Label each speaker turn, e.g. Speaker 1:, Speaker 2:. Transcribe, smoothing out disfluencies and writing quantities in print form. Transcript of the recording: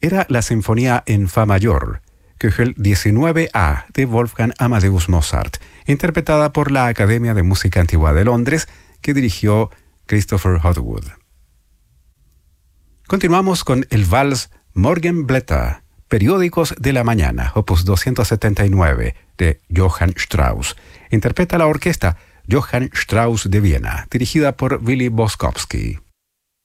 Speaker 1: era la Sinfonía en Fa mayor, Köchel 19A de Wolfgang Amadeus Mozart, interpretada por la Academia de Música Antigua de Londres, que dirigió Christopher Hogwood. Continuamos con el vals Morgenblätter, Periódicos de la Mañana, opus 279, de Johann Strauss. Interpreta la orquesta Johann Strauss de Viena, dirigida por Willy Boskowski.